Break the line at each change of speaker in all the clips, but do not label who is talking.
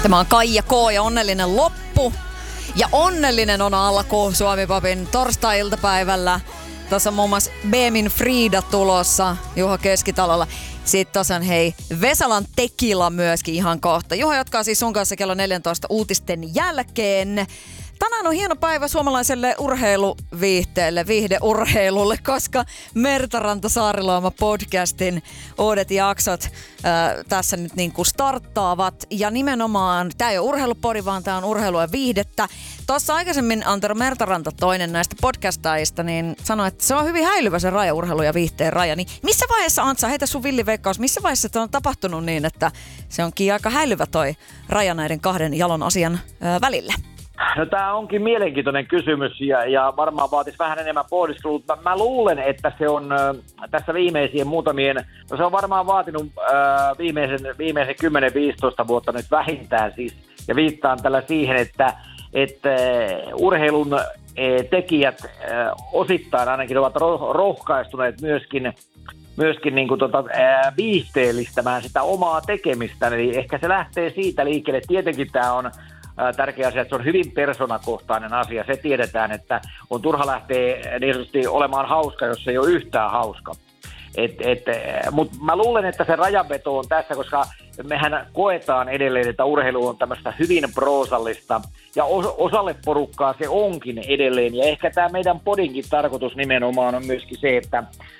Tämä on Kaija K. ja onnellinen loppu. Ja onnellinen on alku Suomi-Popin torstai-iltapäivällä. Tuossa on muun muassa Beemin Frida tulossa Juho Keskitalolla. Sitten tuossa on Vesalan Tekila myöskin ihan kohta. Juho jatkaa siis sun kanssa kello 14 uutisten jälkeen. Tänään on hieno päivä suomalaiselle urheiluviihteelle, viihdeurheilulle, koska Mertaranta Saariluoma podcastin uudet jaksot tässä nyt niin kuin starttaavat. Ja nimenomaan, tämä ei ole urheilupodi, vaan tämä on urheilua ja viihdettä. Tuossa aikaisemmin Antero Mertaranta, toinen näistä podcastajista, niin sanoi, että se on hyvin häilyvä se raja, urheilu ja viihteen raja. Niin missä vaiheessa, Antsa, heitä sun villiveikkaus, missä vaiheessa on tapahtunut niin, että se onkin aika häilyvä toi raja näiden kahden jalon asian välillä?
No tämä onkin mielenkiintoinen kysymys ja varmaan vaatisi vähän enemmän pohdiskelua. Mä luulen, että se on tässä viimeisien muutamien, no se on varmaan vaatinut viimeisen 10-15 vuotta nyt vähintään siis. Ja viittaan tällä siihen, että urheilun tekijät osittain ainakin ovat rohkaistuneet myöskin niin kuin viihteellistämään sitä omaa tekemistä. Eli ehkä se lähtee siitä liikkeelle. Tietenkin tämä on tärkeä asia, että se on hyvin persoonakohtainen asia. Se tiedetään, että on turha lähteä niin sanotusti olemaan hauska, jos se ei ole yhtään hauska. Mutta mä luulen, että se rajanveto on tässä, koska mehän koetaan edelleen, että urheilu on tämmöistä hyvin proosallista. Ja osalle porukkaa se onkin edelleen. Ja ehkä tämä meidän podinkin tarkoitus nimenomaan on myöskin se, että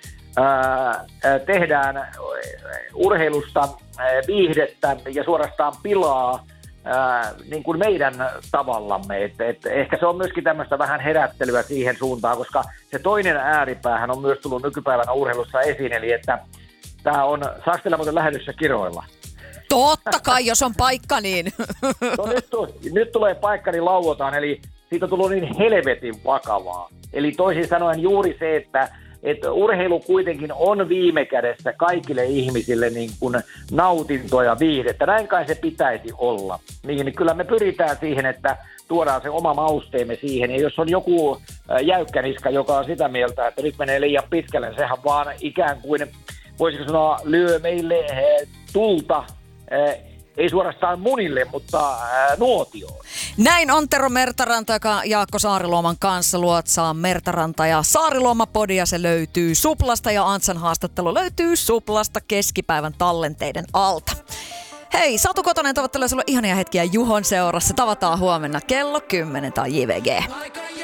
tehdään urheilusta viihdettä ja suorastaan pilaa niin kuin meidän tavallamme. Et ehkä se on myöskin tämmöistä vähän herättelyä siihen suuntaan, koska se toinen ääripäähän on myös tullut nykypäivänä urheilussa esiin, eli että tämä on, saako teillä muuten lähdössä kiroilla?
Totta kai, jos on paikka, niin.
No nyt tulee paikka, niin lauotaan, eli siitä on tullut niin helvetin vakavaa. Eli toisin sanoen juuri se, että urheilu kuitenkin on viime kädessä kaikille ihmisille niin kuin nautintoa ja viihdettä. Näin kai se pitäisi olla. Niin kyllä me pyritään siihen, että tuodaan se oma mausteemme siihen. Ja jos on joku jäykkäniska, joka on sitä mieltä, että nyt menee liian pitkälle, sehän vaan ikään kuin, voisiko sanoa, lyö meille tulta, ei suorastaan munille, mutta nuotioon.
Näin Antero Mertaranta, joka Jaakko Saariluoman kanssa luotsaa Mertaranta ja Saariluoma-podia. Se löytyy Suplasta ja Antsan haastattelu löytyy Suplasta keskipäivän tallenteiden alta. Hei, Satu Kotonen toivottelee sulle ihania hetkiä Juhon seurassa. Tavataan huomenna kello 10 tai JVG.